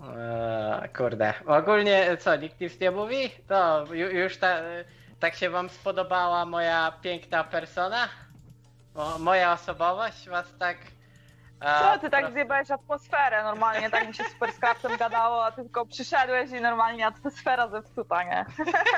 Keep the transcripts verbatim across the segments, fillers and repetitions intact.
Eee, kurde. Ogólnie co, nikt nic nie mówi? To ju, już ta, tak się wam spodobała moja piękna persona? Mo, moja osobowość was tak... e, Co, ty po tak prostu- zjebałeś atmosferę normalnie, tak mi się super z Kraftem gadało, a ty tylko przyszedłeś i normalnie atmosfera zepsuta, nie?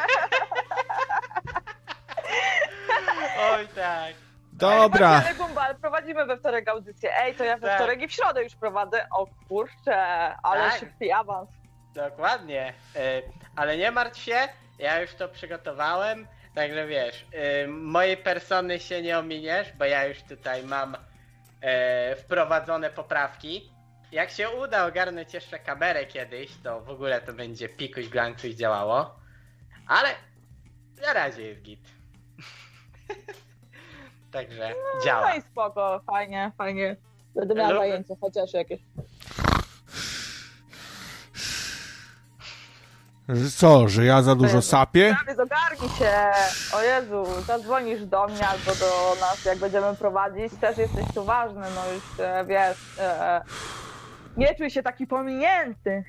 Oj tak. Dobra. Ale Gumball, prowadzimy we wtorek audycję. Ej, to ja we Tak. wtorek i w środę już prowadzę. O kurczę, ale Tak. szybki awans. Dokładnie. E, ale nie martw się, ja już to przygotowałem. Także wiesz, e, mojej persony się nie ominiesz, bo ja już tutaj mam e, wprowadzone poprawki. Jak się uda ogarnąć jeszcze kamerę kiedyś, to w ogóle to będzie pikuś glancuś działało. Ale na razie jest git. Także działa. No i spoko, fajnie, fajnie. Będę miała Lubię. zajęcie chociaż jakieś. Co, że ja za dużo Jezu. sapię? Prawie ogarnij się! O Jezu, zadzwonisz do mnie albo do nas, jak będziemy prowadzić. Też jesteś tu ważny, no już e, wiesz. E, nie czuj się taki pominięty.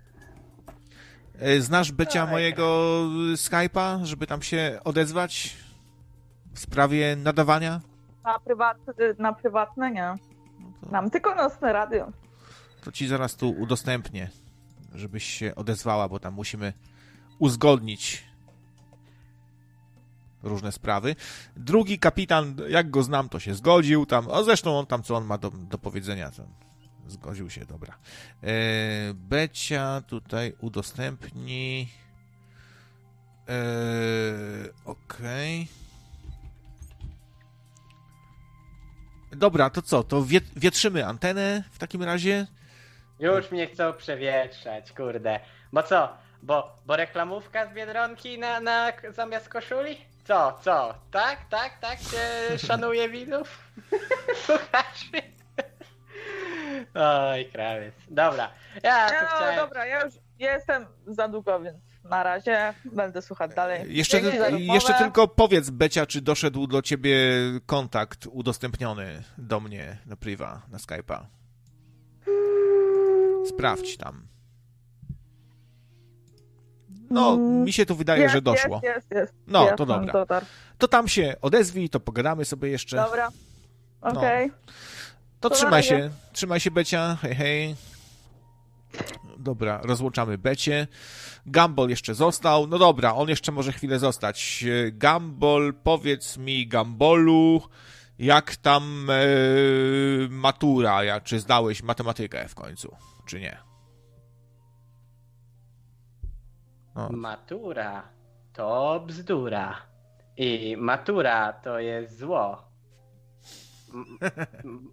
E, Znasz Becia Oj. mojego Skype'a, żeby tam się odezwać w sprawie nadawania? Na, prywat, na prywatne nie. Mam tylko nocne radio. To ci zaraz tu udostępnię, żebyś się odezwała, bo tam musimy uzgodnić różne sprawy. Drugi kapitan, jak go znam, to się zgodził tam, a zresztą on tam, co on ma do, do powiedzenia, to zgodził się, dobra. E, Becia tutaj udostępni. E, Okej. Dobra, to co, to wiet, wietrzymy antenę w takim razie? Już mnie chcą przewietrzać, kurde. Bo co? Bo, bo reklamówka z Biedronki na, na zamiast koszuli? Co, co? Tak, tak, tak się szanuje widzów? Słuchaczy? Oj, krawiec. Dobra, ja tu No chciałem... dobra, ja już jestem za długo, więc na razie będę słuchać dalej. Jeszcze, Dzięki za rozmowę. jeszcze tylko powiedz, Becia, czy doszedł do ciebie kontakt udostępniony do mnie na priwa, na Skype'a. Sprawdź tam. No, mi się tu wydaje, jest, że doszło. Jest, jest, jest. No, jest, to mam dobra. dotar. To tam się odezwij, to pogadamy sobie jeszcze. Dobra, okej. To to na trzymaj razie. się, trzymaj się, Becia, hej, hej. Dobra, rozłączamy Becie. Gumball jeszcze został. No dobra, on jeszcze może chwilę zostać. Gumball, powiedz mi, Gumballu, jak tam e, matura, ja, czy zdałeś matematykę w końcu, czy nie? O. Matura to bzdura. I matura to jest zło. M- m-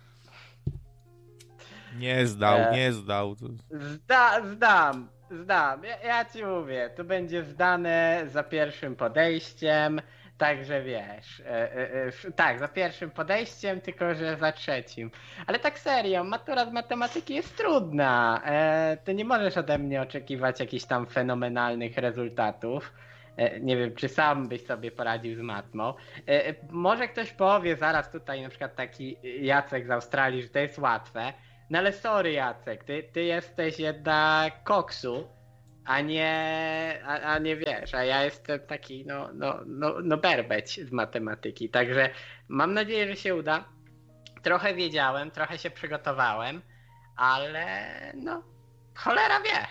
Nie zdał, E. nie zdał. Zda, zdam, zdam. Ja, ja ci mówię, to będzie zdane za pierwszym podejściem, także wiesz. E, e, e, f- tak, za pierwszym podejściem, tylko że za trzecim. Ale tak serio, matura z matematyki jest trudna. E, ty nie możesz ode mnie oczekiwać jakichś tam fenomenalnych rezultatów. E, nie wiem, czy sam byś sobie poradził z matmą. E, e, może ktoś powie zaraz tutaj, na przykład taki Jacek z Australii, że to jest łatwe. No ale sorry, Jacek, ty, ty jesteś jednak koksu, a nie, a, a nie wiesz, a ja jestem taki no, no, no, no berbeć z matematyki, także mam nadzieję, że się uda. Trochę wiedziałem, trochę się przygotowałem, ale no cholera wie.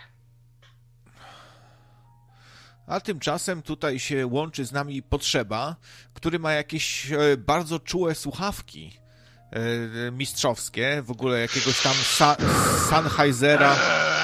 A tymczasem tutaj się łączy z nami Potrzeba, który ma jakieś e, bardzo czułe słuchawki e, mistrzowskie, w ogóle jakiegoś tam Sa- Sennheisera.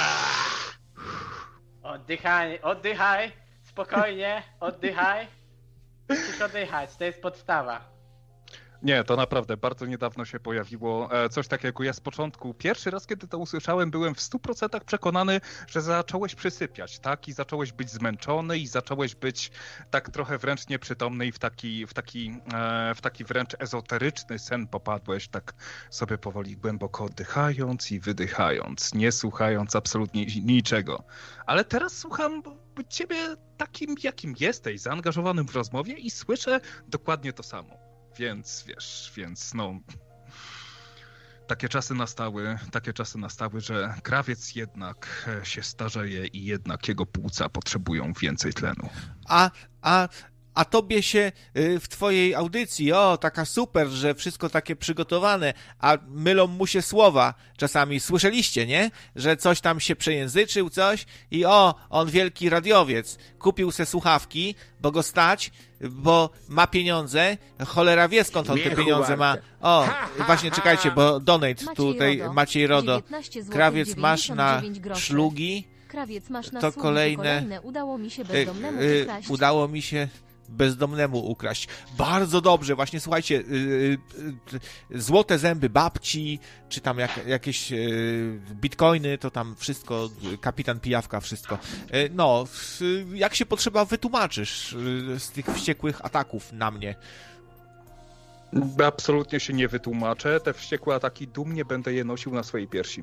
Oddychaj, oddychaj, spokojnie, oddychaj. Musisz oddychać, to jest podstawa. Nie, to naprawdę bardzo niedawno się pojawiło e, coś takiego. Ja z początku, pierwszy raz kiedy to usłyszałem, byłem w stu procentach przekonany, że zacząłeś przysypiać, tak? I zacząłeś być zmęczony i zacząłeś być tak trochę wręcz nieprzytomny i w taki, w taki, e, w taki wręcz ezoteryczny sen popadłeś, tak sobie powoli głęboko oddychając i wydychając, nie słuchając absolutnie niczego. Ale teraz słucham ciebie takim, jakim jesteś, zaangażowanym w rozmowie i słyszę dokładnie to samo. Więc wiesz, więc no. Takie czasy nastały, takie czasy nastały, że krawiec jednak się starzeje i jednak jego płuca potrzebują więcej tlenu. A, a, a tobie się y, w twojej audycji, o, taka super, że wszystko takie przygotowane, a mylą mu się słowa czasami. Słyszeliście, nie? Że coś tam się przejęzyczył, coś i o, on wielki radiowiec. Kupił se słuchawki, bo go stać, bo ma pieniądze. Cholera wie, skąd on te pieniądze ma. O, właśnie czekajcie, bo donate Maciej tutaj, Rodo. Maciej Rodo. dziewiętnaście złotych Krawiec masz na dziewięćdziesiąt dziewięć groszy. szlugi. Krawiec masz na To sługi, kolejne- kolejne. Udało mi się Y, bezdomnemu y, ukraść. udało mi się bezdomnemu ukraść. Bardzo dobrze, właśnie słuchajcie, y, y, y, złote zęby babci, czy tam jak, jakieś y, bitcoiny, to tam wszystko, y, kapitan Pijawka, wszystko. Y, no, y, jak się potrzeba wytłumaczysz y, z tych wściekłych ataków na mnie. Absolutnie się nie wytłumaczę. Te wściekłe ataki dumnie będę je nosił na swojej piersi.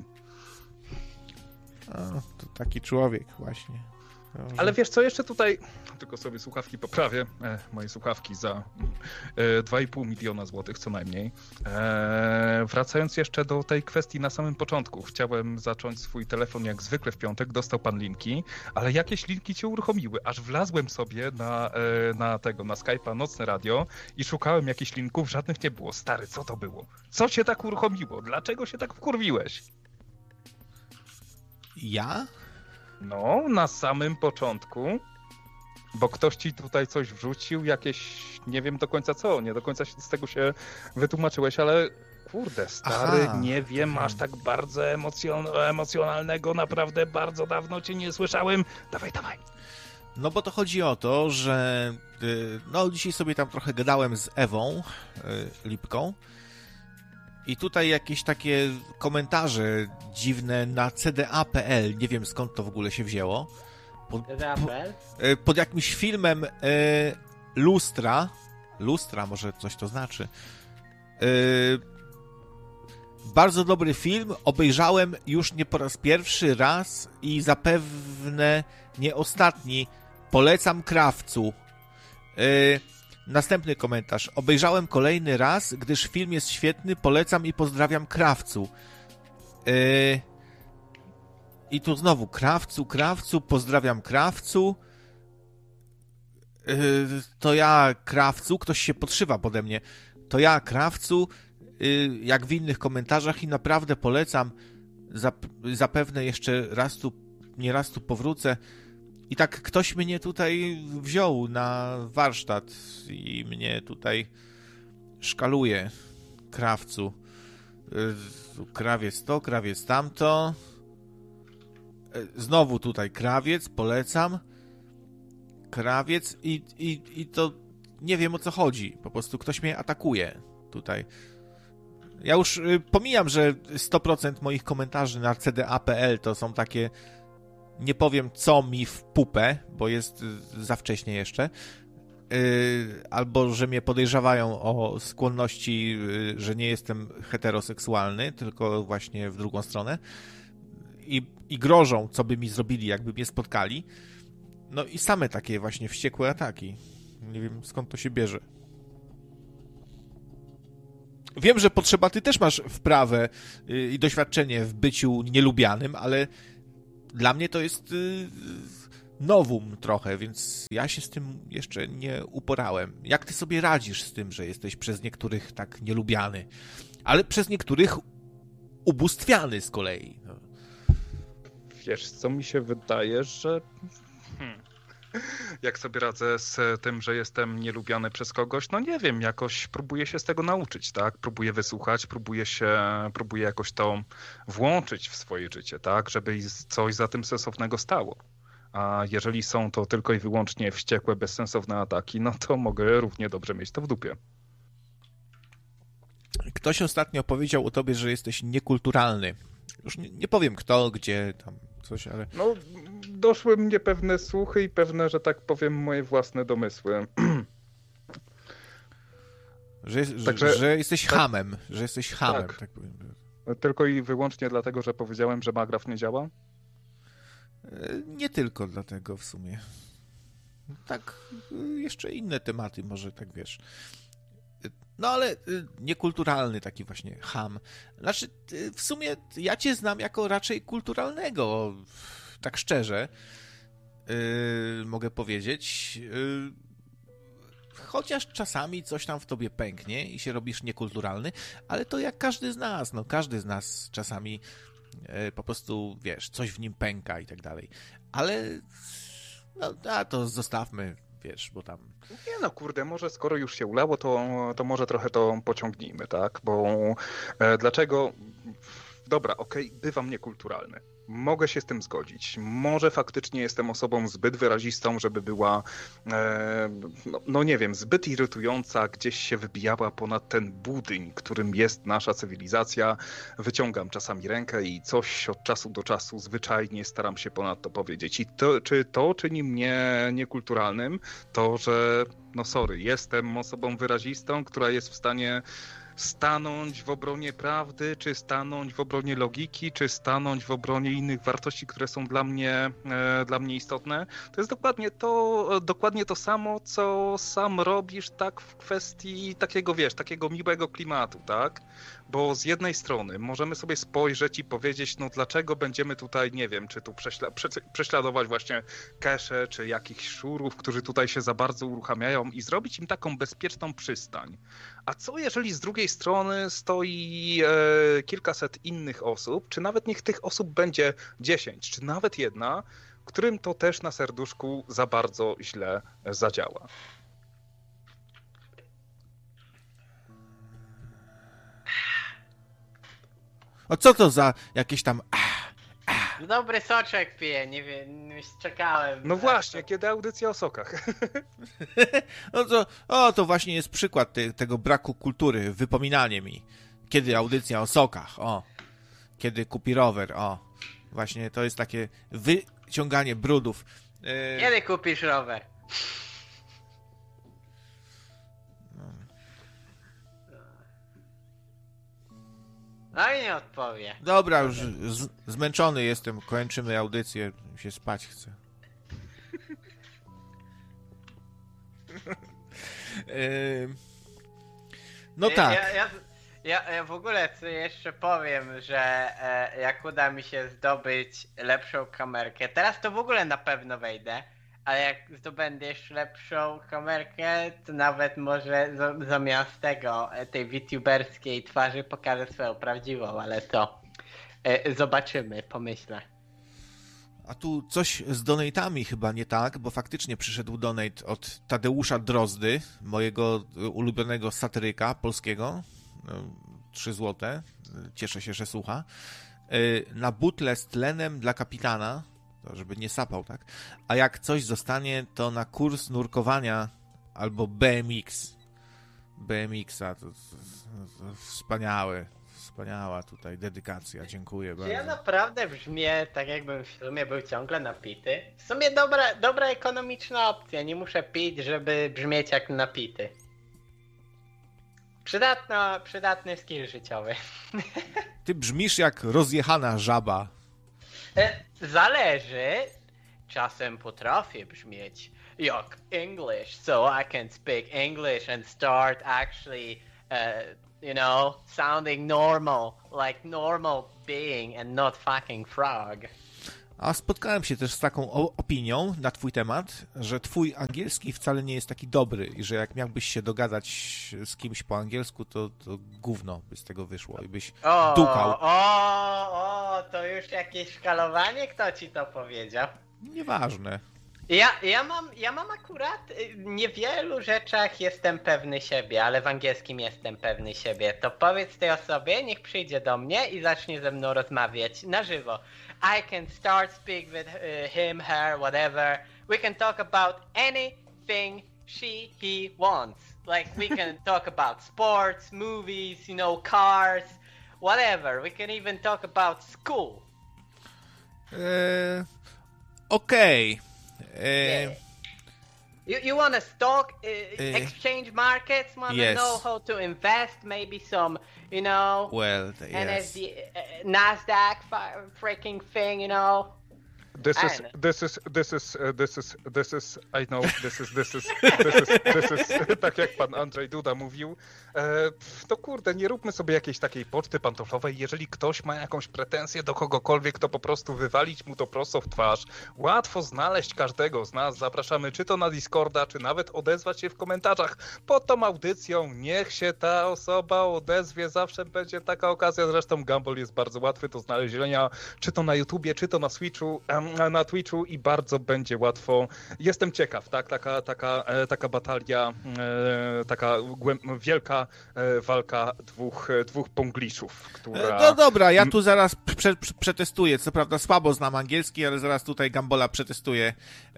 O, to taki człowiek właśnie. Dobrze. Ale wiesz co, jeszcze tutaj, tylko sobie słuchawki poprawię, e, moje słuchawki za e, dwa i pół miliona złotych co najmniej. E, wracając jeszcze do tej kwestii na samym początku, chciałem zacząć swój telefon jak zwykle w piątek, dostał pan linki, ale jakieś linki cię uruchomiły, aż wlazłem sobie na, e, na tego, na Skype'a Nocne Radio i szukałem jakichś linków, żadnych nie było. Stary, co to było? Co cię tak uruchomiło? Dlaczego się tak wkurwiłeś? Ja? No, na samym początku, bo ktoś ci tutaj coś wrzucił, jakieś, nie wiem do końca co, nie do końca z tego się wytłumaczyłeś, ale kurde, stary, Aha, nie wiem, to aż tak bardzo emocjon- emocjonalnego, naprawdę bardzo dawno cię nie słyszałem. Dawaj, dawaj. No bo to chodzi o to, że y, no dzisiaj sobie tam trochę gadałem z Ewą y, Lipką i tutaj jakieś takie komentarze dziwne na C D A kropka P L, nie wiem skąd to w ogóle się wzięło, pod, Rapel? y, pod jakimś filmem y, Lustra, Lustra może coś to znaczy, y, bardzo dobry film, obejrzałem już nie po raz pierwszy raz i zapewne nie ostatni. Polecam Krawcu. Yy, następny komentarz. Obejrzałem kolejny raz, gdyż film jest świetny. Polecam i pozdrawiam Krawcu. Yy, I tu znowu Krawcu, Krawcu, pozdrawiam Krawcu. Yy, to ja Krawcu, ktoś się podszywa pode mnie. To ja Krawcu, yy, jak w innych komentarzach i naprawdę polecam. Zap- zapewne jeszcze raz tu, nie raz tu powrócę. I tak ktoś mnie tutaj wziął na warsztat i mnie tutaj szkaluje. Krawcu. Yy, krawiec to, krawiec tamto. Yy, znowu tutaj krawiec, polecam. Krawiec i, i, i to nie wiem o co chodzi. Po prostu ktoś mnie atakuje tutaj. Ja już yy, pomijam, że sto procent moich komentarzy na C D A kropka P L to są takie nie powiem co mi w pupę, bo jest za wcześnie jeszcze, yy, albo że mnie podejrzewają o skłonności, yy, że nie jestem heteroseksualny, tylko właśnie w drugą stronę i, i grożą, co by mi zrobili, jakby mnie spotkali. No i same takie właśnie wściekłe ataki. Nie wiem skąd to się bierze. Wiem, że Potrzeba, ty też masz wprawę yy, i doświadczenie w byciu nielubianym, ale dla mnie to jest yy, nowum trochę, więc ja się z tym jeszcze nie uporałem. Jak ty sobie radzisz z tym, że jesteś przez niektórych tak nielubiany, ale przez niektórych ubóstwiany z kolei? No. Wiesz co, mi się wydaje, że... Hmm. Jak sobie radzę z tym, że jestem nielubiany przez kogoś? No nie wiem, jakoś próbuję się z tego nauczyć, tak? Próbuję wysłuchać, próbuję się, próbuję jakoś to włączyć w swoje życie, tak? Żeby coś za tym sensownego stało. A jeżeli są to tylko i wyłącznie wściekłe, bezsensowne ataki, no to mogę równie dobrze mieć to w dupie. Ktoś ostatnio powiedział o tobie, że jesteś niekulturalny. Już nie, nie powiem kto, gdzie, tam coś, ale... No, doszły mnie pewne słuchy i pewne, że tak powiem, moje własne domysły. Że, jest, Także, że, że jesteś tak, hamem, że jesteś hamem, tak, tak powiem. Tylko i wyłącznie dlatego, że powiedziałem, że Magraf nie działa? Nie tylko dlatego w sumie. Tak, jeszcze inne tematy może, tak wiesz. No ale y, niekulturalny taki właśnie cham. Znaczy, y, w sumie ja cię znam jako raczej kulturalnego, tak szczerze, y, mogę powiedzieć. Y, Chociaż czasami coś tam w tobie pęknie i się robisz niekulturalny, ale to jak każdy z nas, no każdy z nas czasami e, po prostu, wiesz, coś w nim pęka i tak dalej. Ale no a to zostawmy, wiesz, bo tam... Nie no, kurde, może skoro już się ulało, to, to może trochę to pociągnijmy, tak? Bo e, dlaczego... Dobra, okej, okay, bywam niekulturalny. Mogę się z tym zgodzić. Może faktycznie jestem osobą zbyt wyrazistą, żeby była, e, no, no nie wiem, zbyt irytująca, gdzieś się wybijała ponad ten budyń, którym jest nasza cywilizacja. Wyciągam czasami rękę i coś od czasu do czasu zwyczajnie staram się ponad to powiedzieć. I to, czy to czyni mnie niekulturalnym? To, że, no sorry, jestem osobą wyrazistą, która jest w stanie stanąć w obronie prawdy, czy stanąć w obronie logiki, czy stanąć w obronie innych wartości, które są dla mnie, e, dla mnie istotne. To jest dokładnie to, dokładnie to samo, co sam robisz tak w kwestii takiego, wiesz, takiego miłego klimatu, tak? Bo z jednej strony możemy sobie spojrzeć i powiedzieć, no dlaczego będziemy tutaj, nie wiem, czy tu prześla- prze- prześladować właśnie kesze, czy jakichś szurów, którzy tutaj się za bardzo uruchamiają i zrobić im taką bezpieczną przystań. A co jeżeli z drugiej strony stoi e, kilkaset innych osób, czy nawet niech tych osób będzie dziesięć, czy nawet jedna, którym to też na serduszku za bardzo źle zadziała. A co to za jakieś tam... Dobry soczek piję, nie wiem, czekałem. No właśnie, kiedy audycja o sokach. No to, o, to właśnie jest przykład te, tego braku kultury, wypominanie mi. Kiedy audycja o sokach, o. Kiedy kupi rower, o. Właśnie to jest takie wyciąganie brudów. Yy... Kiedy kupisz rower? No i nie odpowie. Dobra, już z, zmęczony jestem, kończymy audycję, się spać chcę. yy... No tak. Ja, ja, ja, ja w ogóle co jeszcze powiem, że e, jak uda mi się zdobyć lepszą kamerkę, teraz to w ogóle na pewno wejdę, ale jak zdobędę jeszcze lepszą kamerkę, to nawet może z, zamiast tego, tej VTuberskiej twarzy pokażę swoją prawdziwą, ale to e, zobaczymy, pomyślę. A tu coś z donatami chyba nie tak, bo faktycznie przyszedł donate od Tadeusza Drozdy, mojego ulubionego satyryka polskiego. trzy złote. Cieszę się, że słucha. Na butlę z tlenem dla kapitana, to żeby nie sapał, tak? A jak coś zostanie, to na kurs nurkowania albo B M X. B M X-a to, to, to wspaniałe. Wspaniała tutaj dedykacja, dziękuję bardzo. Ja naprawdę brzmię tak, jakbym w sumie był ciągle napity. W sumie dobra, dobra ekonomiczna opcja, nie muszę pić, żeby brzmieć jak napity. Przydatno, przydatny skill życiowy. Ty brzmisz jak rozjechana żaba. Zależy. Czasem potrafię brzmieć jak English, so I can speak English and start actually, uh, you know, sounding normal, like normal being and not fucking frog. A spotkałem się też z taką opinią na twój temat, że twój angielski wcale nie jest taki dobry i że jak miałbyś się dogadać z kimś po angielsku, to, to gówno by z tego wyszło i byś o, dukał. O, o, to już jakieś szkalowanie? Kto ci to powiedział? Nieważne. Ja, ja, mam, ja mam akurat w niewielu rzeczach jestem pewny siebie, ale w angielskim jestem pewny siebie. To powiedz tej osobie, niech przyjdzie do mnie i zacznie ze mną rozmawiać na żywo. I can start speak with uh, him, her, whatever. We can talk about anything she, he wants. Like we can talk about sports, movies, you know, cars, whatever. We can even talk about school. Eee, Okej. Okay. Yeah. You you want to stock uh, uh, exchange markets? Want to yes. know how to invest? Maybe some, you know, Well, yes. N S D, uh, Nasdaq freaking thing, you know. This is, this is, this is, uh, this is, this is, I know, this is, this is, this is, this is, tak jak pan Andrzej Duda mówił, e, to kurde, nie róbmy sobie jakiejś takiej poczty pantoflowej, jeżeli ktoś ma jakąś pretensję do kogokolwiek, to po prostu wywalić mu to prosto w twarz. Łatwo znaleźć każdego z nas, zapraszamy czy to na Discorda, czy nawet odezwać się w komentarzach pod tą audycją, niech się ta osoba odezwie, zawsze będzie taka okazja, zresztą Gumball jest bardzo łatwy do znalezienia, czy to na YouTubie, czy to na Switchu, na Twitchu i bardzo będzie łatwo. Jestem ciekaw, tak? Taka, taka, taka batalia, taka wielka walka dwóch, dwóch pongliszów, która... No dobra, ja tu zaraz prze, przetestuję. Co prawda słabo znam angielski, ale zaraz tutaj Gambola przetestuję.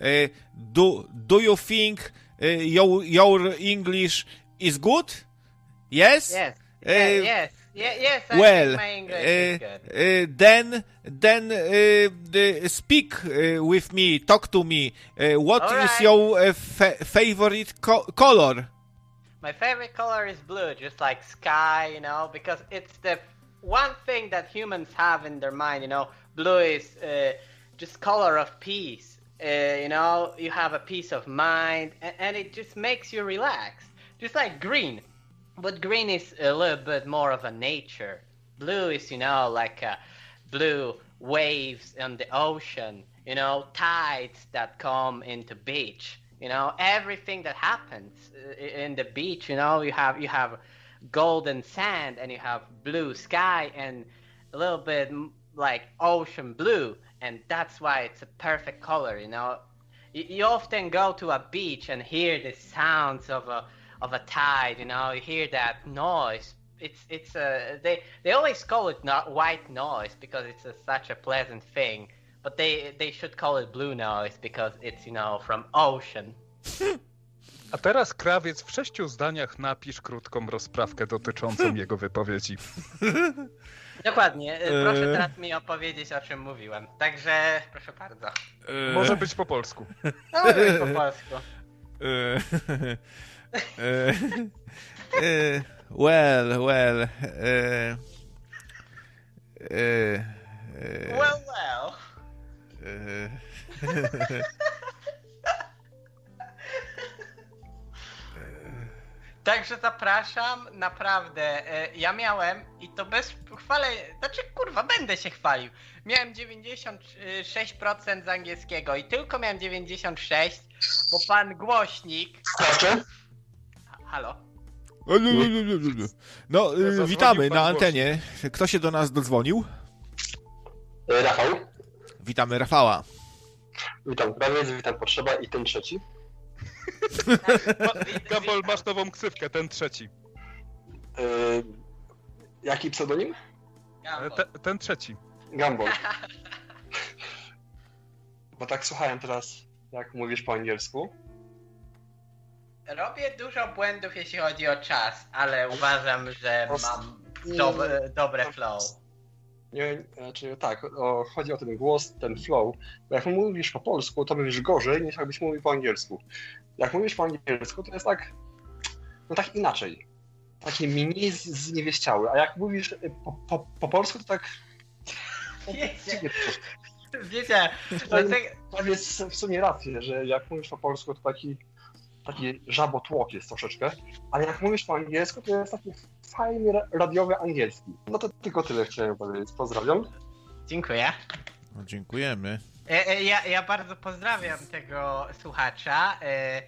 Do, do you think your, your English is good? Yes? Yes. Yeah, yes. Yeah, yes, I well, think my English uh, is good. uh, then then uh, the, speak uh, with me, talk to me. Uh, what All is right. your uh, fa- favorite co- color? My favorite color is blue, just like sky, you know, because it's the one thing that humans have in their mind, you know. Blue is uh, just color of peace. Uh, you know, you have a peace of mind, and, and it just makes you relax. Just like green. But green is a little bit more of a nature. Blue is, you know, like uh, blue waves on the ocean, you know, tides that come into beach, you know, everything that happens in the beach, you know, you have you have golden sand and you have blue sky and a little bit like ocean blue, and that's why it's a perfect color, you know. You, you often go to a beach and hear the sounds of a of a tide, you know, you hear that noise. It's it's a they they always call it not white noise because it's a, such a pleasant thing, but they they should call it blue noise because it's, you know, from ocean. A teraz krawiec w sześciu zdaniach napisz krótką rozprawkę dotyczącą jego wypowiedzi. Dokładnie. Proszę teraz mi opowiedzieć, o czym mówiłem. Także proszę bardzo. Może być po polsku. No, może być po polsku. Uh, uh, well, well. Uh, uh, uh, Well, well. Uh, Także zapraszam, naprawdę. Ja miałem, i to bez chwalenia, znaczy kurwa, będę się chwalił. Miałem dziewięćdziesiąt sześć procent z angielskiego i tylko miałem dziewięćdziesiąt sześć, bo pan głośnik... Sprawczę? Halo? no, y, witamy na antenie. Kto się do nas dodzwonił? Rafał. Witamy Rafała. Witam krawiec, witam Potrzeba i ten trzeci. Gumball, masz nową ksywkę, ten trzeci. Yy, jaki pseudonim? Te, ten trzeci. Gumball. Bo tak słuchałem teraz, jak mówisz po angielsku. Robię dużo błędów, jeśli chodzi o czas, ale uważam, że mam dobre, dobre flow. Nie, znaczy tak, o, chodzi o ten głos, ten flow. Bo jak mówisz po polsku, to mówisz gorzej, niż jakbyś mówił po angielsku. Jak mówisz po angielsku, to jest tak, no tak inaczej. Taki mini zniewieściały. A jak mówisz po, po, po polsku, to tak... Wiecie, wiecie, to jest w sumie rację, że jak mówisz po polsku, to taki taki żabotłok jest troszeczkę, ale jak mówisz po angielsku, to jest taki fajny, radiowy angielski. No to tylko tyle chciałem powiedzieć. Pozdrawiam. Dziękuję. No, dziękujemy. Ja, ja, ja bardzo pozdrawiam tego słuchacza.